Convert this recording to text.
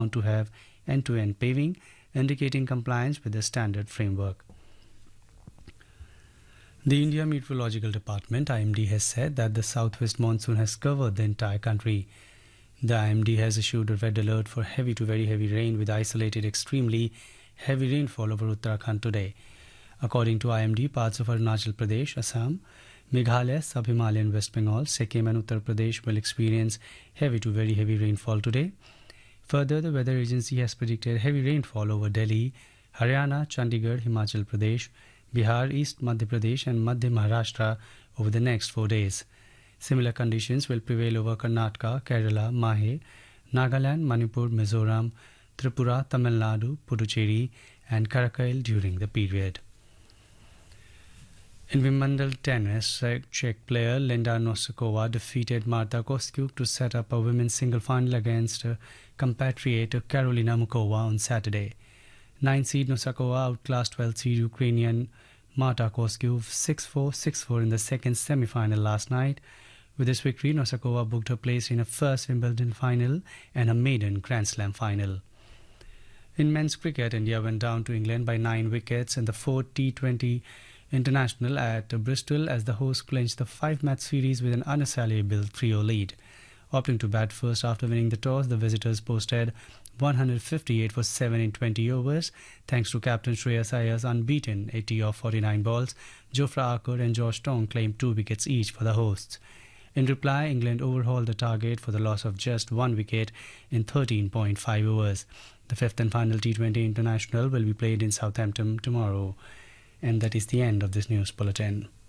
to have end-to-end paving, indicating compliance with the standard framework. The India Meteorological Department (IMD) has said that the southwest monsoon has covered the entire country. The IMD has issued a red alert for heavy to very heavy rain with isolated extremely heavy rainfall over Uttarakhand today. According to IMD, parts of Arunachal Pradesh, Assam, Meghalaya, Sub-Himalayan West Bengal, Sikkim and Uttar Pradesh will experience heavy to very heavy rainfall today. Further, the weather agency has predicted heavy rainfall over Delhi, Haryana, Chandigarh, Himachal Pradesh, Bihar, East Madhya Pradesh and Madhya Maharashtra over the next 4 days. Similar conditions will prevail over Karnataka, Kerala, Mahe, Nagaland, Manipur, Mizoram, Tripura, Tamil Nadu, Puducherry and Karaikail during the period. In Wimbledon tennis, Czech player Linda Nosakova defeated Marta Kostyuk to set up a women's single final against compatriot Karolina Mukova on Saturday. 9-seed Nosakova outclassed 12-seed Ukrainian Marta Kostyuk 6-4, 6-4 in the second semi-final last night. With this victory, Nosakova booked her place in her first Wimbledon final and her maiden Grand Slam final. In men's cricket, India went down to England by 9 wickets in the 4th T20 International at Bristol as the hosts clinched the 5-match series with an unassailable 3-0 lead. Opting to bat first after winning the toss, the visitors posted 158 for 7 in 20 overs. Thanks to captain Shreyas Iyer's unbeaten 80 of 49 balls, Jofra Archer and Josh Tong claimed 2 wickets each for the hosts. In reply, England overhauled the target for the loss of just 1 wicket in 13.5 overs. The 5th and final T20 International will be played in Southampton tomorrow. And that is the end of this news bulletin.